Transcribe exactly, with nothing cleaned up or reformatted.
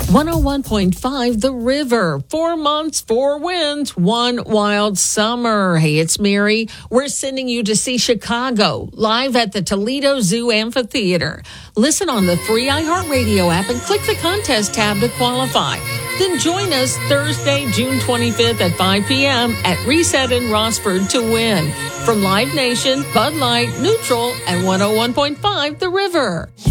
one oh one point five The River. Four months, four wins, one wild summer. Hey, it's Mary. We're sending you to see Chicago live at the Toledo Zoo Amphitheater. Listen on the free iHeartRadio app and click the contest tab to qualify. Then join us Thursday, June twenty-fifth at five p.m. at Reset in Rossford to win. From Live Nation, Bud Light, Neutral, and one oh one point five The River.